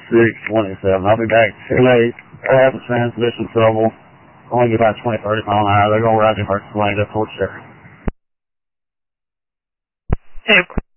627. I'll be back too late. I have some transmission trouble. Only about 20, 30 mile an hour. They're going to ride the emergency lane to Fort Cherry. Hey.